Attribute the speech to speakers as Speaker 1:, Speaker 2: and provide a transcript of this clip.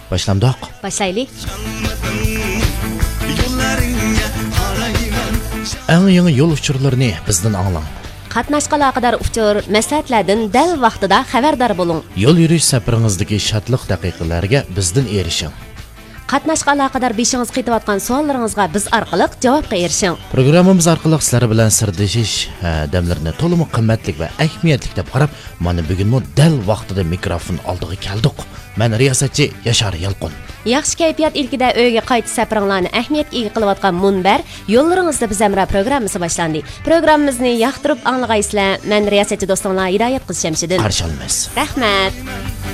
Speaker 1: Başlamdoq.
Speaker 2: Başlaylik.
Speaker 1: Eng yangi yo'l uchurlarini bizdan anglang.
Speaker 2: Qatnashqa aloqador uchur, maslahatlardan dal vaqtida xabardor bo'ling.
Speaker 1: Yo'l yurish safaringizdagi shartliq daqiqalarga bizdan erishing.
Speaker 2: Qatnashqa aloqador beshingiz qaytayotgan savollaringizga biz orqali javobga erishing.
Speaker 1: Programmamiz orqali sizlar bilan sirdashish damlarini to'liq qimmatli va ahamiyatli deb qarab, mana bugunmi dal vaqtida mikrofon oldiga keldik. Men riyosatchi Yashar Yalqin.
Speaker 2: Yaxshi kayfiyat ilkida uyga qaytish safaringlarni ahamiyatga ega qilayotgan Munbar yo'llaringizda biz amra programmasi boshlandi. Programmamizni yoqtirib anglag'aysizlar. Men riyosatchi do'stlar Hidoyat qiz Shamshiddin.
Speaker 1: Qarshi olmaysiz.
Speaker 2: Rahmat.